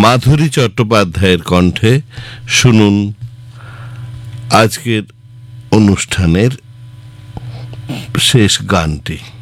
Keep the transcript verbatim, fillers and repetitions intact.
মাধুরী চট্টোপাধ্যায়ের কণ্ঠে শুনুন আজকের অনুষ্ঠানের শেষ গানটি।